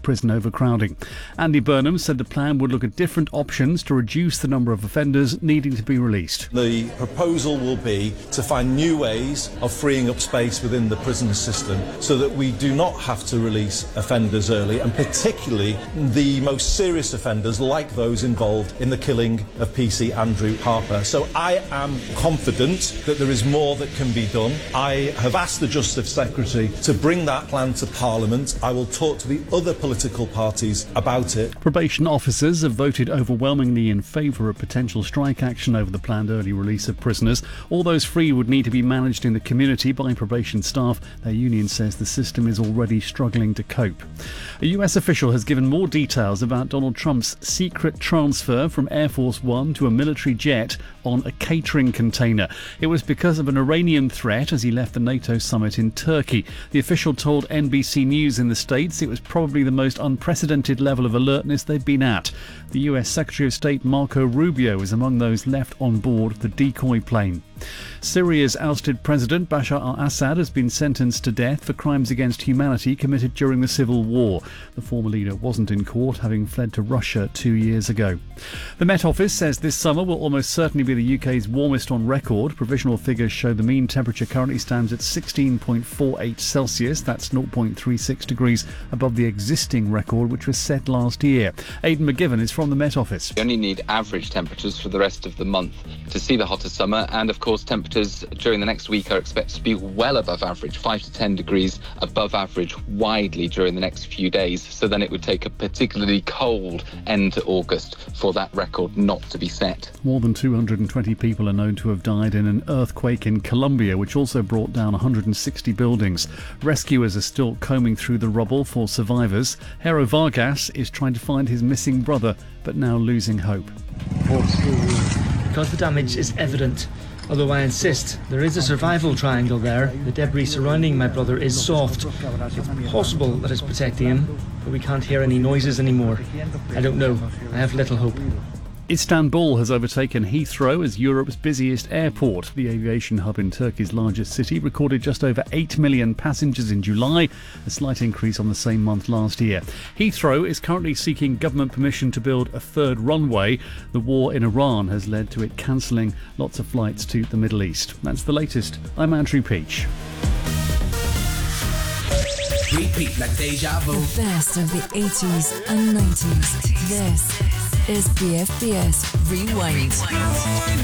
prison overcrowding. Andy Burnham said the plan would look at different options to reduce the number of offenders needing to be released. The proposal will be to find new ways of freeing up space within the prison system so that we do not have to release offenders early, and particularly the most serious offenders like those involved in the killing of PC Andrew Harper. So I am confident that there is more that can be done. I have asked the Justice Secretary to bring that plan to Parliament. I will talk to the other political parties about it. Probation officers have voted overwhelmingly in favour of potential strike action over the planned early release of prisoners. All those free would need to be managed in the community by probation staff. Their union says the system is already struggling to cope. A US official has given more details about Donald Trump's secret transfer from Air Force One to a military jet on a catering container. It was because of an Iranian threat as he left the NATO summit in Turkey. The official told NBC News in the States it was probably the most unprecedented level of alertness they've been at. The US Secretary of State Marco Rubio is among those left on board the decoy plane. Syria's ousted President Bashar al-Assad has been sentenced to death for crimes against humanity committed during the civil war. The former leader wasn't in court, having fled to Russia 2 years ago. The Met Office says this summer will almost certainly be the UK's warmest on record. Provisional figures show the mean temperature currently stands at 16.48 Celsius. That's 0.36 degrees above the existing record, which was set last year. Aidan McGivern is from the Met Office. You only need average temperatures for the rest of the month to see the hottest summer, and of course temperatures during the next week are expected to be well above average, 5 to 10 degrees above average widely during the next few days. So then it would take a particularly cold end to August for that record not to be set. More than 220 people are known to have died in an earthquake in Colombia, which also brought down 160 buildings. Rescuers are still combing through the rubble for survivors. Hero Vargas is trying to find his missing brother, but now losing hope. Because the damage is evident, although I insist there is a survival triangle there. The debris surrounding my brother is soft. It's possible that it's protecting him, but we can't hear any noises anymore. I don't know. I have little hope. Istanbul has overtaken Heathrow as Europe's busiest airport. The aviation hub in Turkey's largest city recorded just over 8 million passengers in July, a slight increase on the same month last year. Heathrow is currently seeking government permission to build a third runway. The war in Iran has led to it cancelling lots of flights to the Middle East. That's the latest. I'm Andrew Peach. Repeat like deja vu. The best of the 80s and 90s. This is BFBS Rewind.